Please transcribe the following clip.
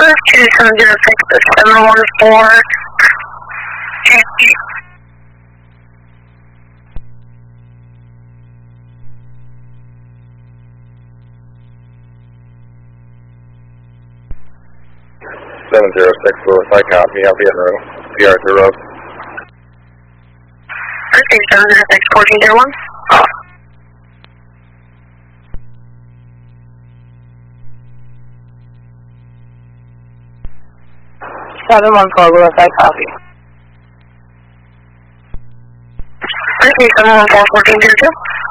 2706-714. Seven 706 Lewis, I copy. I'll be en route. PR2 Road. Okay, 706-1401. 714 Lewis, I copy. Okay, 714-1402.